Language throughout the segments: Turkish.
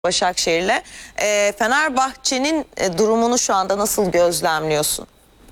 Başakşehir'le. Fenerbahçe'nin durumunu şu anda nasıl gözlemliyorsun?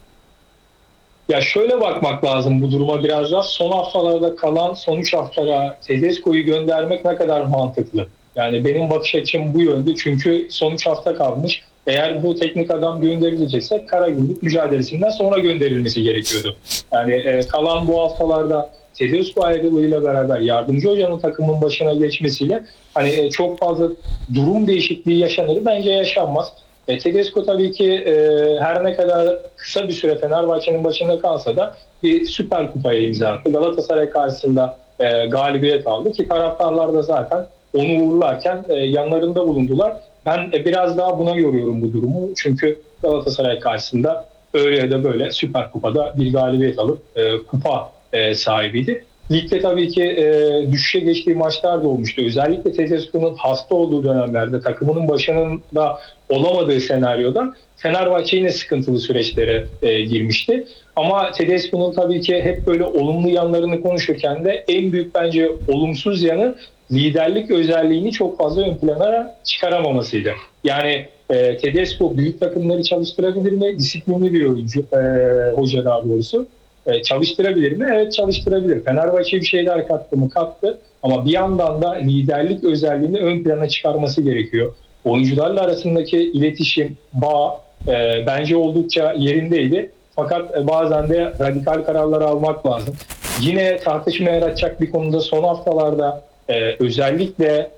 Ya şöyle bakmak lazım bu duruma biraz daha. Son haftalarda kalan son 3 haftada Tedesco'yu göndermek ne kadar mantıklı? Yani benim bakış açım bu yönde. Çünkü son 3 hafta kalmış. Eğer bu teknik adam gönderilecekse Karagümrük mücadelesinden sonra gönderilmesi gerekiyordu. Yani kalan bu haftalarda Tedesco ayrılığıyla beraber yardımcı hocanın takımın başına geçmesiyle çok fazla durum değişikliği yaşanır. Bence yaşanmaz. Tedesco tabii ki her ne kadar kısa bir süre Fenerbahçe'nin başında kalsa da bir Süper Kupa'ya imza attı. Galatasaray karşısında galibiyet aldı ki taraftarlar da zaten onu uğurlarken yanlarında bulundular. Ben biraz daha buna yoruyorum bu durumu. Çünkü Galatasaray karşısında öyle ya da böyle Süper Kupa'da bir galibiyet alıp kupa sahibiydi. Ligde tabii ki düşüşe geçtiği maçlar da olmuştu. Özellikle Tedesco'nun hasta olduğu dönemlerde takımının başında olamadığı senaryoda Fenerbahçe yine sıkıntılı süreçlere girmişti. Ama Tedesco'nun tabii ki hep böyle olumlu yanlarını konuşurken de en büyük bence olumsuz yanı liderlik özelliğini çok fazla ön plana çıkaramamasıydı. Yani Tedesco büyük takımları çalıştırabilir mi? Disiplinli bir oyuncu, hoca daha doğrusu. Çalıştırabilir mi? Evet, çalıştırabilir. Fenerbahçe bir şeyler kattı mı? Kattı. Ama bir yandan da liderlik özelliğini ön plana çıkarması gerekiyor. Oyuncularla arasındaki iletişim, bağ bence oldukça yerindeydi. Fakat bazen de radikal kararlar almak lazım. Yine tartışma yaratacak bir konuda son haftalarda özellikle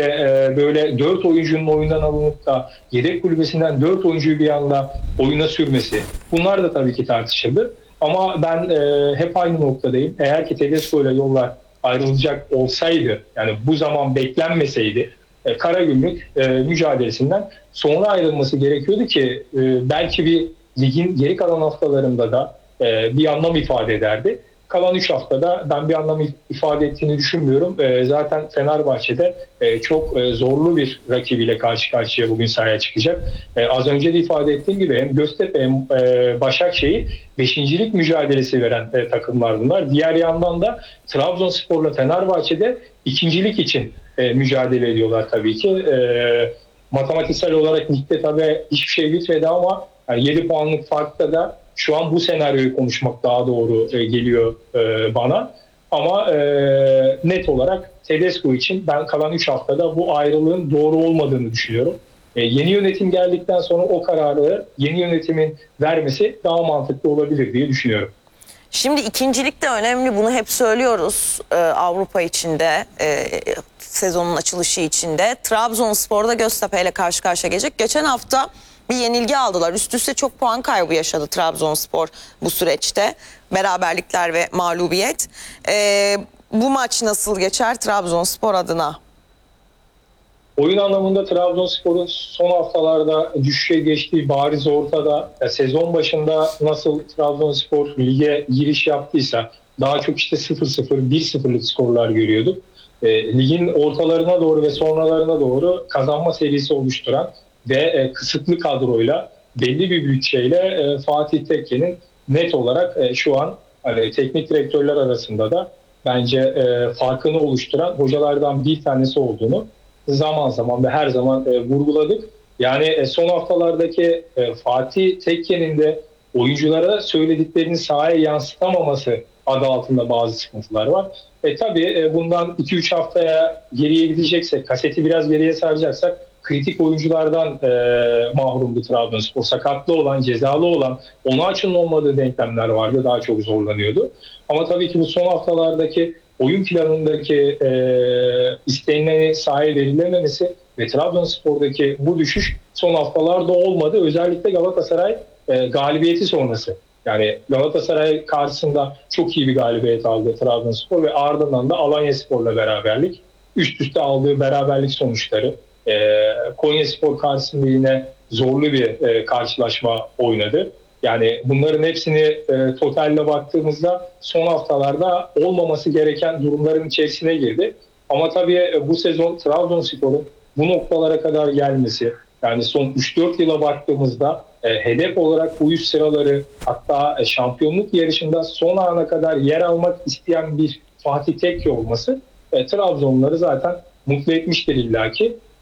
böyle 4 oyuncunun oyundan alınıp da yedek kulübesinden 4 oyuncuyu bir anda oyuna sürmesi. Bunlar da tabii ki tartışıldı. Ama ben hep aynı noktadayım. Eğer ki Tedesco ile yollar ayrılacak olsaydı, yani bu zaman beklenmeseydi Karagümrük mücadelesinden sonra ayrılması gerekiyordu ki belki bir ligin geri kalan haftalarında da bir anlam ifade ederdi. Kalan 3 haftada ben bir anlam ifade ettiğini düşünmüyorum. Zaten Fenerbahçe'de çok zorlu bir rakibiyle karşı karşıya bugün sahaya çıkacak. Az önce de ifade ettiğim gibi hem Göztepe hem Başakşehir beşincilik mücadelesi veren takımlar bunlar. Diğer yandan da Trabzonspor'la Fenerbahçe'de ikincilik için mücadele ediyorlar tabii ki. Matematiksel olarak ligde tabii hiçbir şey bitmedi ama yani 7 puanlık farkta da şu an bu senaryoyu konuşmak daha doğru geliyor bana. Ama net olarak Tedesco için ben kalan 3 haftada bu ayrılığın doğru olmadığını düşünüyorum. Yeni yönetim geldikten sonra o kararı yeni yönetimin vermesi daha mantıklı olabilir diye düşünüyorum. Şimdi ikincilik de önemli. Bunu hep söylüyoruz Avrupa içinde, sezonun açılışı içinde. Trabzonspor'da Göztepe ile karşı karşıya gelecek. Geçen hafta bir yenilgi aldılar. Üst üste çok puan kaybı yaşadı Trabzonspor bu süreçte. Beraberlikler ve mağlubiyet. Bu maç nasıl geçer Trabzonspor adına? Oyun anlamında Trabzonspor'un son haftalarda düşüşe geçtiği bariz ortada. Sezon başında nasıl Trabzonspor lige giriş yaptıysa daha çok 0-0, 1-0'lık skorlar görüyorduk. Ligin ortalarına doğru ve sonralarına doğru kazanma serisi oluşturan ve kısıtlı kadroyla belli bir bütçeyle Fatih Tekke'nin net olarak şu an teknik direktörler arasında da bence farkını oluşturan hocalardan bir tanesi olduğunu zaman zaman ve her zaman vurguladık. Yani son haftalardaki Fatih Tekke'nin de oyunculara söylediklerini sahaya yansıtamaması adı altında bazı sıkıntılar var. Tabii bundan 2-3 haftaya geriye gideceksek, kaseti biraz geriye saracaksak kritik oyunculardan mahrumdu Trabzonspor. Sakatlı olan, cezalı olan, onu açın olmadığı denklemler vardı. Daha çok zorlanıyordu. Ama tabii ki bu son haftalardaki oyun planındaki istenilene sahaya verilememesi ve Trabzonspor'daki bu düşüş son haftalarda olmadı. Özellikle Galatasaray galibiyeti sonrası. Yani Galatasaray karşısında çok iyi bir galibiyet aldı Trabzonspor ve ardından da Alanyaspor'la beraberlik. Üst üste aldığı beraberlik sonuçları. Konyaspor karşısında yine zorlu bir karşılaşma oynadı. Yani bunların hepsini totalle baktığımızda son haftalarda olmaması gereken durumların içerisine girdi. Ama tabii bu sezon Trabzonspor'un bu noktalara kadar gelmesi, yani son 3-4 yıla baktığımızda hedef olarak bu üst sıraları, hatta şampiyonluk yarışında son ana kadar yer almak isteyen bir Fatih Tekke olması Trabzonluları zaten mutlu etmiştir illaki.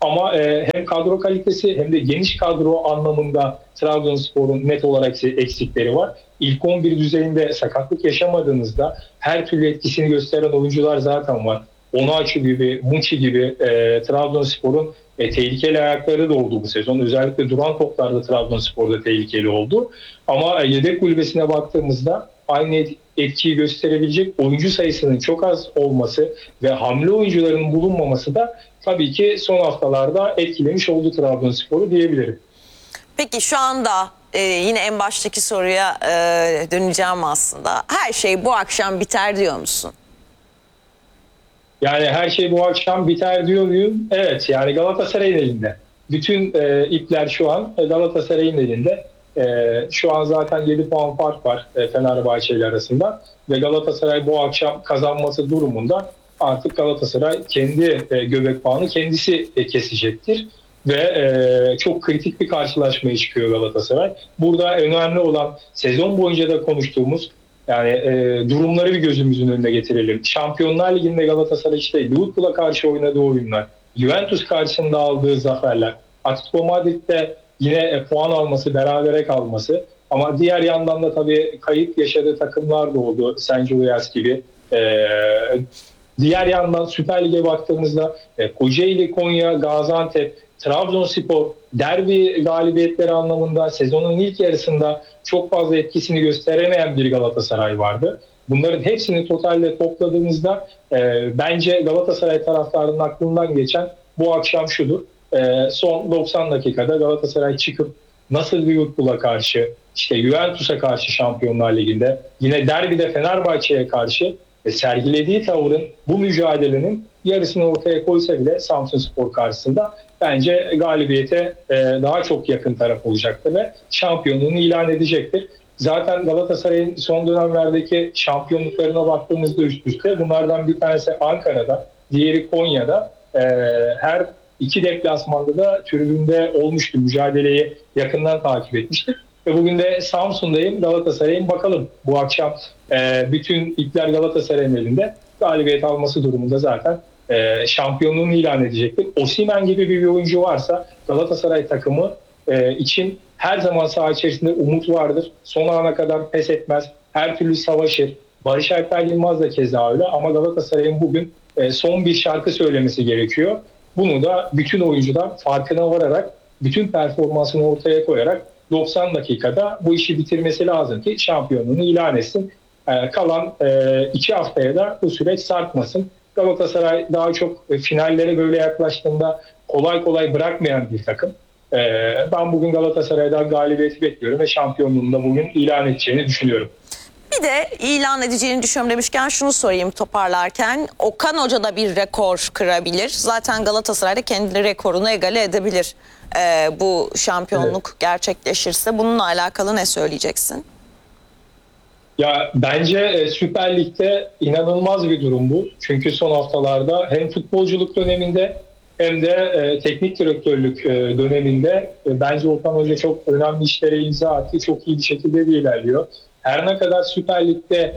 Ama hem kadro kalitesi hem de geniş kadro anlamında Trabzonspor'un net olarak eksikleri var. İlk 11 düzeyinde sakatlık yaşamadığınızda her türlü etkisini gösteren oyuncular zaten var. Onaçu gibi, Muçi gibi Trabzonspor'un tehlikeli ayakları da oldu bu sezon. Özellikle duran toplarda Trabzonspor'da tehlikeli oldu. Ama yedek kulübesine baktığımızda aynı etkiyi gösterebilecek oyuncu sayısının çok az olması ve hamle oyuncuların bulunmaması da tabii ki son haftalarda etkilemiş oldu Trabzonspor'u diyebilirim. Peki şu anda yine en baştaki soruya döneceğim aslında. Her şey bu akşam biter diyor musun? Yani her şey bu akşam biter diyor muyum? Evet, yani Galatasaray'ın elinde. Bütün ipler şu an Galatasaray'ın elinde. Şu an zaten 7 puan fark var Fenerbahçe ile arasında. Ve Galatasaray bu akşam kazanması durumunda artık Galatasaray kendi göbek bağını kendisi kesecektir. Ve çok kritik bir karşılaşmaya çıkıyor Galatasaray. Burada önemli olan sezon boyunca da konuştuğumuz yani durumları bir gözümüzün önüne getirelim. Şampiyonlar Ligi'nde Galatasaray işte Liverpool'a karşı oynadığı oyunlar, Juventus karşısında aldığı zaferler, Atletico Madrid'de yine puan alması, berabere kalması. Ama diğer yandan da tabii kayıp yaşadığı takımlar da oldu. St. Julius gibi. Diğer yandan Süper Lig'e baktığımızda Kocaeli, Konya, Gaziantep, Trabzonspor derbi galibiyetleri anlamında sezonun ilk yarısında çok fazla etkisini gösteremeyen bir Galatasaray vardı. Bunların hepsini totalde topladığımızda bence Galatasaray taraftarının aklından geçen bu akşam şudur. Son 90 dakikada Galatasaray çıkıp nasıl Liverpool'a karşı, işte Juventus'a karşı Şampiyonlar Ligi'nde, yine derbide Fenerbahçe'ye karşı sergilediği tavırın, bu mücadelenin yarısını ortaya koysa bile Samsunspor karşısında bence galibiyete daha çok yakın taraf olacaktır ve şampiyonluğunu ilan edecektir. Zaten Galatasaray'ın son dönemlerdeki şampiyonluklarına baktığımızda üst üste bunlardan bir tanesi Ankara'da, diğeri Konya'da. Her iki deplasmanda da tribünde olmuştu. Mücadeleyi yakından takip etmiştik. Ve bugün de Samsun'dayım, Galatasaray'ın bakalım. Bu akşam bütün ipler Galatasaray'ın elinde. Galibiyet alması durumunda zaten şampiyonluğunu ilan edecektir. Osimhen gibi bir oyuncu varsa Galatasaray takımı için her zaman saha içerisinde umut vardır. Son ana kadar pes etmez. Her türlü savaşır. Barış Alper Yılmaz da keza öyle ama Galatasaray'ın bugün son bir şarkı söylemesi gerekiyor. Bunu da bütün oyuncular farkına vararak, bütün performansını ortaya koyarak 90 dakikada bu işi bitirmesi lazım ki şampiyonluğunu ilan etsin. Kalan 2 haftaya da bu süreç sarkmasın. Galatasaray daha çok finallere böyle yaklaştığında kolay kolay bırakmayan bir takım. Ben bugün Galatasaray'dan galibiyeti bekliyorum ve şampiyonluğunu da bugün ilan edeceğini düşünüyorum. Bir de ilan edeceğini düşünüyorum demişken şunu sorayım toparlarken. Okan Hoca da bir rekor kırabilir. Zaten Galatasaray da kendi rekorunu egale edebilir. Bu şampiyonluk gerçekleşirse. Bununla alakalı ne söyleyeceksin? Ya bence Süper Lig'de inanılmaz bir durum bu. Çünkü son haftalarda hem futbolculuk döneminde hem de teknik direktörlük döneminde bence Okan Hoca çok önemli işlere imza attı. Çok iyi bir şekilde de ilerliyor. Her ne kadar Süper Lig'de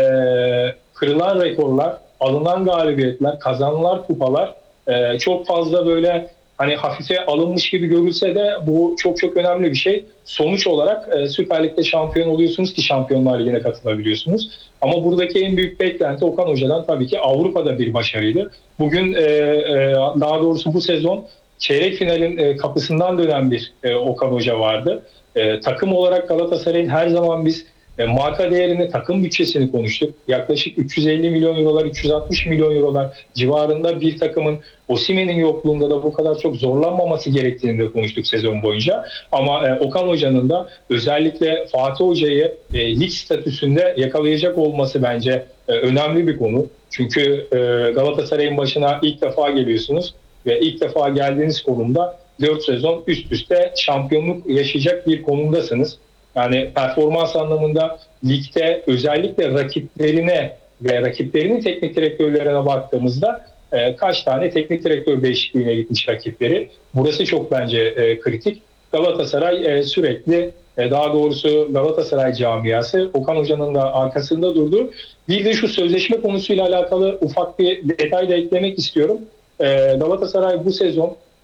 kırılan rekorlar, alınan galibiyetler, kazanılan kupalar çok fazla böyle hani hafife alınmış gibi görülse de bu çok çok önemli bir şey. Sonuç olarak Süper Lig'de şampiyon oluyorsunuz ki Şampiyonlar Ligi'ne katılabiliyorsunuz. Ama buradaki en büyük beklenti Okan Hoca'dan tabii ki Avrupa'da bir başarıydı. Bugün daha doğrusu bu sezon çeyrek finalin kapısından dönen bir Okan Hoca vardı. Takım olarak Galatasaray'ın her zaman biz marka değerini, takım bütçesini konuştuk. Yaklaşık 350 milyon eurolar, 360 milyon eurolar civarında bir takımın Osimhen'in yokluğunda da bu kadar çok zorlanmaması gerektiğini de konuştuk sezon boyunca. Ama Okan Hoca'nın da özellikle Fatih Hoca'yı lig statüsünde yakalayacak olması bence önemli bir konu. Çünkü Galatasaray'ın başına ilk defa geliyorsunuz ve ilk defa geldiğiniz konumda 4 sezon üst üste şampiyonluk yaşayacak bir konumdasınız. Yani performans anlamında ligde özellikle rakiplerine ve rakiplerinin teknik direktörlerine baktığımızda kaç tane teknik direktör değişikliğine gitmiş rakipleri. Burası çok bence kritik. Galatasaray sürekli daha doğrusu Galatasaray camiası Okan Hoca'nın da arkasında durdu. Bir de şu sözleşme konusuyla alakalı ufak bir detay da eklemek istiyorum. Galatasaray bu sezon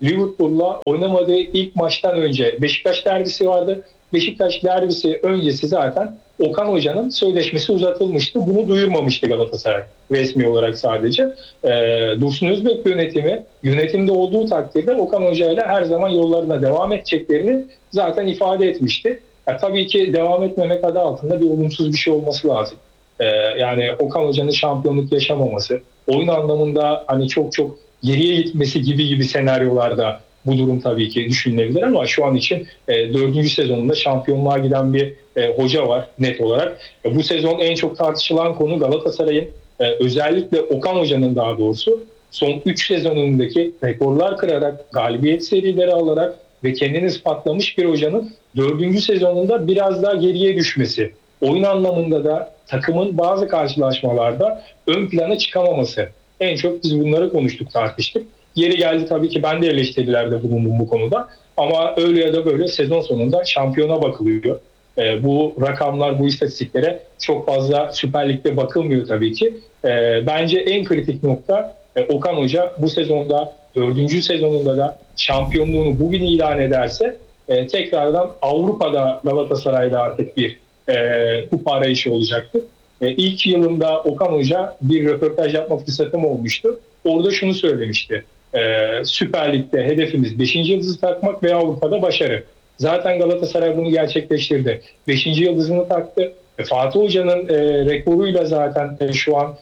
Liverpool'la oynamadığı ilk maçtan önce Beşiktaş derbisi vardı. Beşiktaş derbisi öncesi zaten Okan Hoca'nın sözleşmesi uzatılmıştı. Bunu duyurmamıştı Galatasaray resmi olarak sadece. Dursun Özbek yönetimde olduğu takdirde Okan Hoca ile her zaman yollarına devam edeceklerini zaten ifade etmişti. Tabii ki devam etmemek adı altında bir olumsuz bir şey olması lazım. Yani Okan Hoca'nın şampiyonluk yaşamaması, oyun anlamında hani çok geriye gitmesi gibi senaryolarda bu durum tabii ki düşünülebilir ama şu an için 4. sezonunda şampiyonluğa giden bir hoca var net olarak. Bu sezon en çok tartışılan konu Galatasaray'ın özellikle Okan Hoca'nın daha doğrusu son 3 sezonundaki rekorlar kırarak, galibiyet serileri alarak ve kendini ispatlamış bir hocanın 4. sezonunda biraz daha geriye düşmesi. Oyun anlamında da takımın bazı karşılaşmalarda ön plana çıkamaması. En çok biz bunları konuştuk, tartıştık. Yeri geldi tabii ki ben de eleştirilerde bulundum bu konuda. Ama öyle ya da böyle sezon sonunda şampiyona bakılıyor. Bu rakamlar, bu istatistiklere çok fazla Süper Lig'de bakılmıyor tabii ki. Bence en kritik nokta Okan Hoca bu sezonda 4. sezonunda da şampiyonluğunu bugün ilan ederse tekrardan Avrupa'da Galatasaray'da artık bir kupa arayışı olacaktır. İlk yılında Okan Hoca bir röportaj yapma fırsatım olmuştu. Orada şunu söylemişti. Süper Lig'de hedefimiz 5. yıldızı takmak ve Avrupa'da başarı. Zaten Galatasaray bunu gerçekleştirdi. 5. yıldızını taktı. Fatih Hoca'nın rekoruyla zaten şu an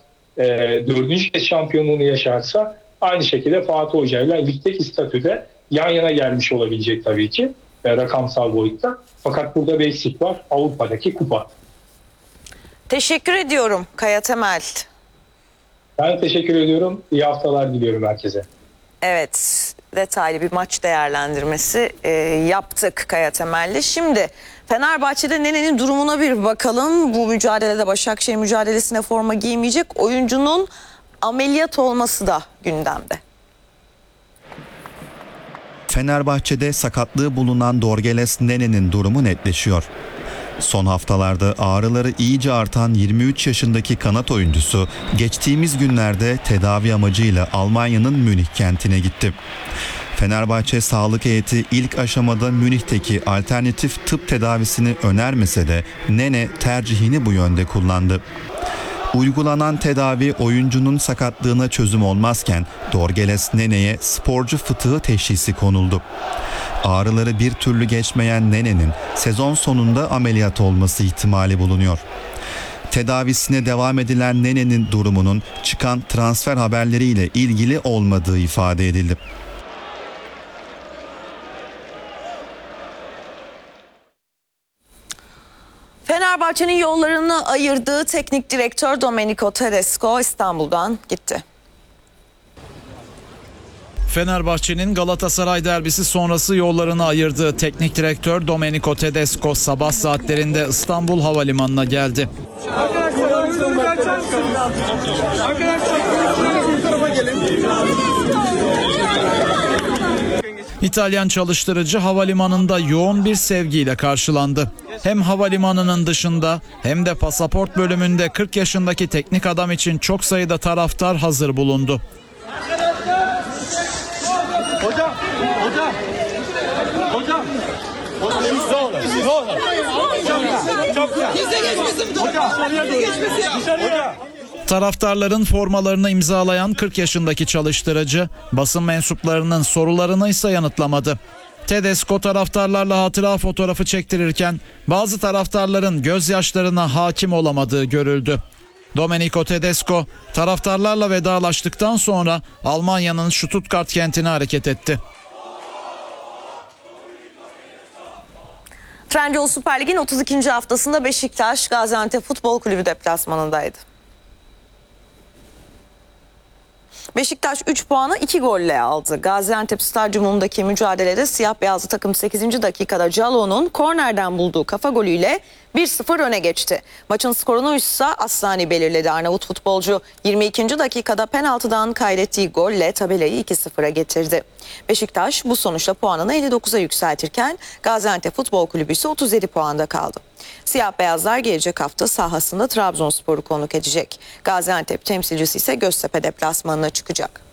4. kez şampiyonluğunu yaşarsa aynı şekilde Fatih Hoca'yla ligdeki statüde yan yana gelmiş olabilecek tabii ki rakamsal boyutta. Fakat burada bir eksik var. Avrupa'daki kupa. Teşekkür ediyorum Kaya Temel. Ben teşekkür ediyorum. İyi haftalar diliyorum herkese. Evet, detaylı bir maç değerlendirmesi yaptık Kaya Temel'le. Şimdi Fenerbahçe'de Nene'nin durumuna bir bakalım. Bu mücadelede Başakşehir mücadelesine forma giymeyecek oyuncunun ameliyat olması da gündemde. Fenerbahçe'de sakatlığı bulunan Dorgeles Nene'nin durumu netleşiyor. Son haftalarda ağrıları iyice artan 23 yaşındaki kanat oyuncusu geçtiğimiz günlerde tedavi amacıyla Almanya'nın Münih kentine gitti. Fenerbahçe sağlık heyeti ilk aşamada Münih'teki alternatif tıp tedavisini önermese de Nene tercihini bu yönde kullandı. Uygulanan tedavi oyuncunun sakatlığına çözüm olmazken Dorgeles Nene'ye sporcu fıtığı teşhisi konuldu. Ağrıları bir türlü geçmeyen Nene'nin sezon sonunda ameliyat olması ihtimali bulunuyor. Tedavisine devam edilen Nene'nin durumunun çıkan transfer haberleriyle ilgili olmadığı ifade edildi. Fenerbahçe'nin yollarını ayırdığı teknik direktör Domenico Tedesco İstanbul'dan gitti. Fenerbahçe'nin Galatasaray derbisi sonrası yollarını ayırdığı teknik direktör Domenico Tedesco sabah saatlerinde İstanbul Havalimanı'na geldi. İtalyan çalıştırıcı havalimanında yoğun bir sevgiyle karşılandı. Hem havalimanının dışında hem de pasaport bölümünde 40 yaşındaki teknik adam için çok sayıda taraftar hazır bulundu. Hocam. Taraftarların formalarını imzalayan 40 yaşındaki çalıştırıcı basın mensuplarının sorularını ise yanıtlamadı. Tedesco taraftarlarla hatıra fotoğrafı çektirirken bazı taraftarların gözyaşlarına hakim olamadığı görüldü. Domenico Tedesco taraftarlarla vedalaştıktan sonra Almanya'nın Stuttgart kentine hareket etti. Trendyol Süper Lig'in 32. haftasında Beşiktaş Gaziantep Futbol Kulübü deplasmanındaydı. Beşiktaş 3 puanı 2 golle aldı. Gaziantep Stadyumundaki mücadelede siyah beyazlı takım 8. dakikada Calo'nun kornerden bulduğu kafa golüyle 1-0 öne geçti. Maçın skorunu ise Aslani belirledi. Arnavut futbolcu 22. dakikada penaltıdan kaydettiği golle tabelayı 2-0'a getirdi. Beşiktaş bu sonuçla puanını 59'a yükseltirken Gaziantep Futbol Kulübü ise 37 puanda kaldı. Siyah beyazlar gelecek hafta sahasında Trabzonspor'u konuk edecek. Gaziantep temsilcisi ise Göztepe deplasmanına çıkacak.